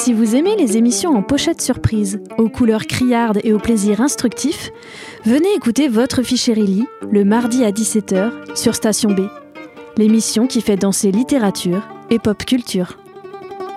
Si vous aimez les émissions en pochette surprise, aux couleurs criardes et au plaisir instructif, venez écouter Votre Fichérélie le mardi à 17h sur Station B, l'émission qui fait danser littérature et pop culture.